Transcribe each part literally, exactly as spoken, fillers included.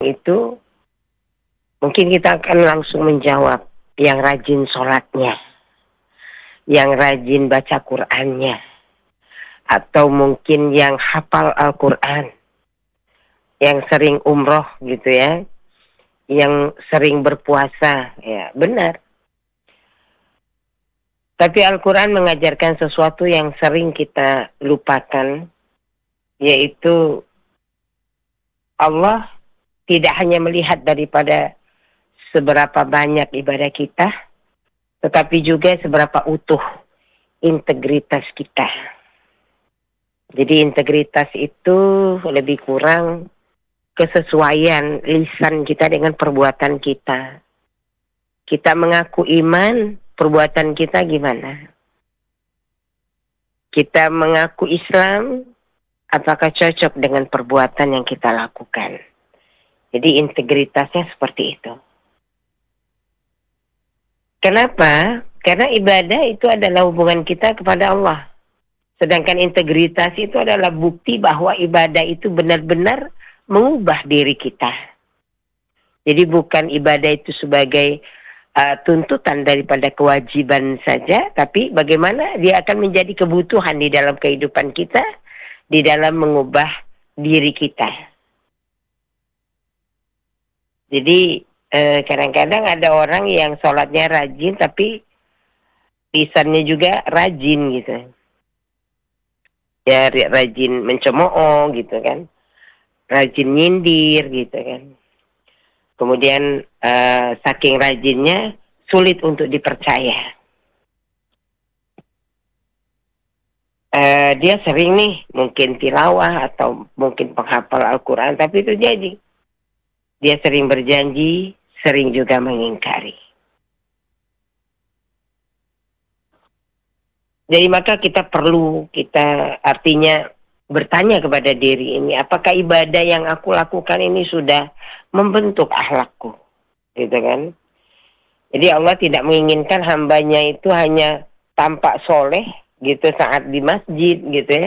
itu mungkin kita akan langsung menjawab, yang rajin sholatnya, yang rajin baca Qur'annya, atau mungkin yang hafal Al-Quran, yang sering umroh gitu ya, yang sering berpuasa, ya benar. Tapi Al-Quran mengajarkan sesuatu yang sering kita lupakan, yaitu Allah tidak hanya melihat daripada seberapa banyak ibadah kita, tetapi juga seberapa utuh integritas kita. Jadi integritas itu lebih kurang kesesuaian lisan kita dengan perbuatan kita. Kita mengaku iman, perbuatan kita gimana? Kita mengaku Islam, apakah cocok dengan perbuatan yang kita lakukan? Jadi integritasnya seperti itu. Kenapa? Karena ibadah itu adalah hubungan kita kepada Allah. Sedangkan integritas itu adalah bukti bahwa ibadah itu benar-benar mengubah diri kita. Jadi bukan ibadah itu sebagai uh, tuntutan daripada kewajiban saja, tapi bagaimana dia akan menjadi kebutuhan di dalam kehidupan kita, di dalam mengubah diri kita. Jadi eh, kadang-kadang ada orang yang sholatnya rajin, tapi lisannya juga rajin gitu. Ya rajin mencemooh gitu kan, rajin nyindir gitu kan. Kemudian uh, saking rajinnya sulit untuk dipercaya. Uh, dia sering nih mungkin tilawah atau mungkin penghafal Al-Quran, tapi itu jadi dia sering berjanji, sering juga mengingkari. Jadi maka kita perlu, kita artinya bertanya kepada diri ini, apakah ibadah yang aku lakukan ini sudah membentuk akhlakku, gitu kan? Jadi Allah tidak menginginkan hambanya itu hanya tampak soleh, gitu saat di masjid, gitu ya.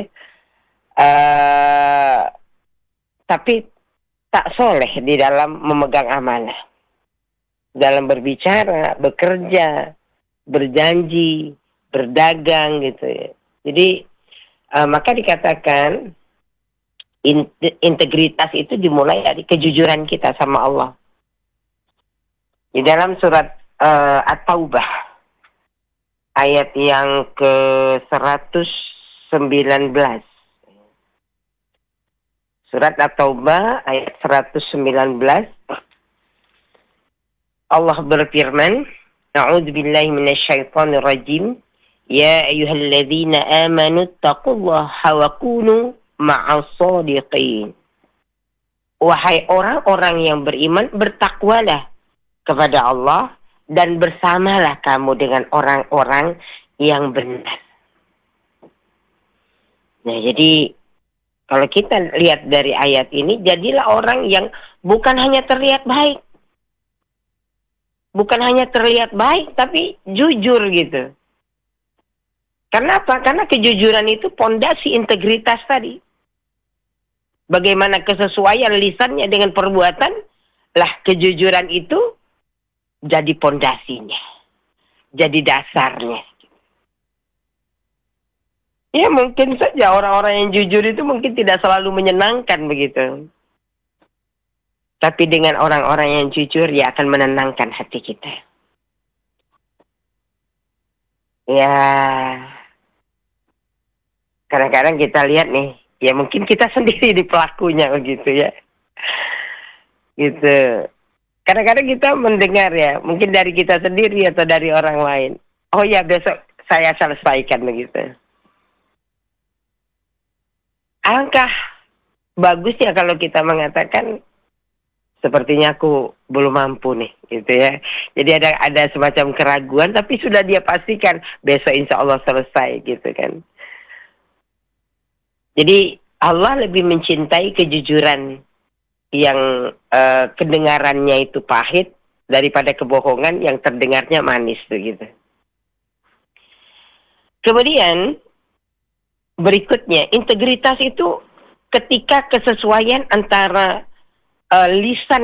Uh, tapi tak soleh di dalam memegang amanah, dalam berbicara, bekerja, berjanji, berdagang gitu ya. Jadi uh, maka dikatakan in, integritas itu dimulai dari kejujuran kita sama Allah. Di dalam surat uh, At-Taubah ayat yang ke seratus sembilan belas. Surat At-Taubah ayat seratus sembilan belas. Allah berfirman, A'udzubillahi minasyaitonir rajim. Ya ayyuhalladzina amanu taqullaha wa kunu ma'as shadiqin. Wahai orang-orang yang beriman, bertakwalah kepada Allah dan bersamalah kamu dengan orang-orang yang benar. Nah, jadi kalau kita lihat dari ayat ini, jadilah orang yang bukan hanya terlihat baik. Bukan hanya terlihat baik, tapi jujur gitu. Karena apa? Karena kejujuran itu pondasi integritas tadi. Bagaimana kesesuaian lisannya dengan perbuatan, lah kejujuran itu jadi pondasinya. Jadi dasarnya. Ya mungkin saja orang-orang yang jujur itu mungkin tidak selalu menyenangkan begitu. Tapi dengan orang-orang yang jujur, ya akan menenangkan hati kita. Ya, kadang-kadang kita lihat nih, ya mungkin kita sendiri di pelakunya begitu ya. Gitu. Kadang-kadang kita mendengar ya, mungkin dari kita sendiri atau dari orang lain. Oh ya, besok saya selesaikan begitu. Alangkah bagusnya kalau kita mengatakan, sepertinya aku belum mampu nih, gitu ya. Jadi ada ada semacam keraguan, tapi sudah dia pastikan besok insya Allah selesai, gitu kan. Jadi Allah lebih mencintai kejujuran yang uh, kedengarannya itu pahit daripada kebohongan yang terdengarnya manis, begitu. Kemudian berikutnya, integritas itu ketika kesesuaian antara uh, lisan